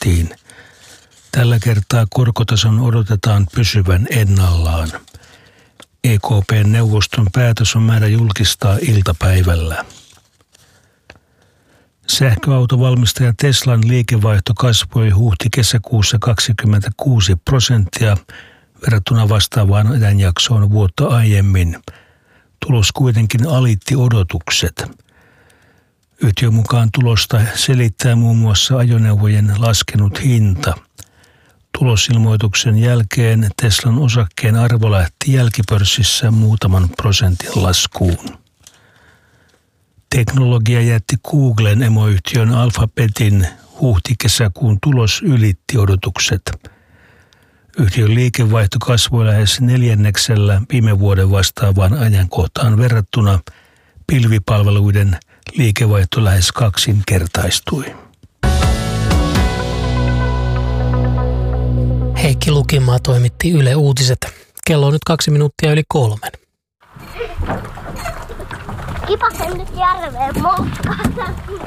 prosenttiin. Tällä kertaa korkotason odotetaan pysyvän ennallaan. EKP:n neuvoston päätös on määrä julkistaa iltapäivällä. Sähköautovalmistaja Teslan liikevaihto kasvoi huhti-kesäkuussa 26% verrattuna vastaavaan ajanjaksoon vuotta aiemmin. Tulos kuitenkin alitti odotukset. Yhtiön mukaan tulosta selittää muun muassa ajoneuvojen laskenut hinta. Tulosilmoituksen jälkeen Teslan osakkeen arvo lähti jälkipörssissä muutaman prosentin laskuun. Teknologiajätti Googlen emoyhtiön Alphabetin huhti-kesäkuun tulos ylitti odotukset. Yhtiön liikevaihto kasvoi lähes 4% viime vuoden vastaavaan ajankohtaan verrattuna. Pilvipalveluiden liikevaihto lähes kaksinkertaistui. Heikki Lukimaa toimitti Yle Uutiset. Kello on nyt 3:02. Kipasen nyt järveen moukkaan.